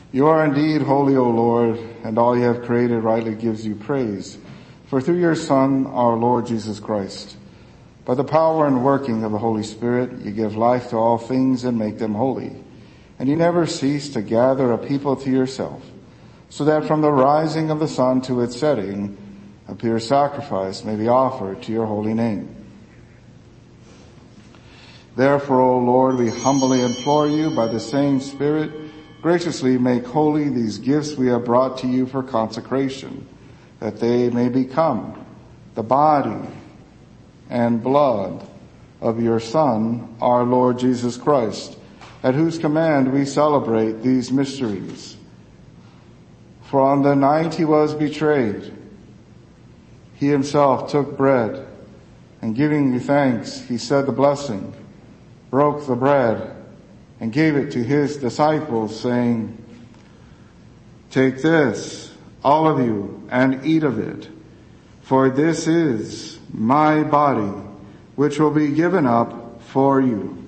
You are indeed holy, O Lord, and all you have created rightly gives you praise. For through your Son, our Lord Jesus Christ, by the power and working of the Holy Spirit, you give life to all things and make them holy. And you never cease to gather a people to yourself, so that from the rising of the sun to its setting, a pure sacrifice may be offered to your holy name. Therefore, O Lord, we humbly implore you by the same Spirit, graciously make holy these gifts we have brought to you for consecration, that they may become the body and blood of your Son, our Lord Jesus Christ, at whose command we celebrate these mysteries. For on the night he was betrayed, he himself took bread, and giving you thanks, he said the blessing, broke the bread, and gave it to his disciples, saying, "Take this, all of you, and eat of it, for this is my body, which will be given up for you."